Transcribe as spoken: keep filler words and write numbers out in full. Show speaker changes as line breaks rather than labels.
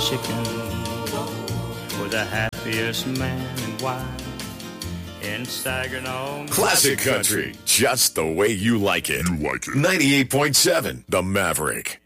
Chicken was the happiest man and wife in Saginaw.
Classic country, just the way you like it.
You like it.
ninety-eight point seven, The Maverick.